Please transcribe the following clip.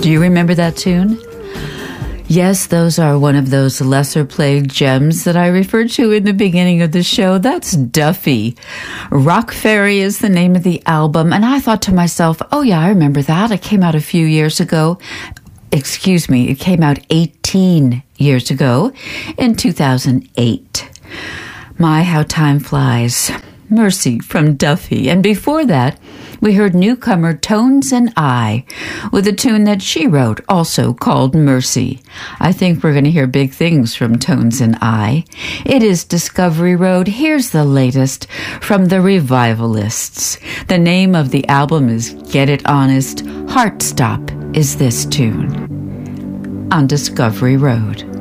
Do you remember that tune? Yes, those are one of those lesser-played gems that I referred to in the beginning of the show. That's Duffy. Rock Ferry is the name of the album, and I thought to myself, oh yeah, I remember that. It came out a few years ago. Excuse me, it came out 18 years ago in 2008. My, how time flies. Mercy from Duffy. And before that, we heard newcomer Tones and I with a tune that she wrote, also called Mercy. I think we're going to hear big things from Tones and I. It is Discovery Road. Here's the latest from the Revivalists. The name of the album is Get It Honest. Heart Stop is this tune on Discovery Road.